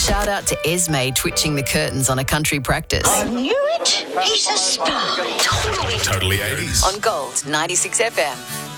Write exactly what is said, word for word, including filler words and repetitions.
Shout out to Esme twitching the curtains on a country practice. I knew it. He's a spy. Totally. Totally eighties. On Gold ninety-six F M.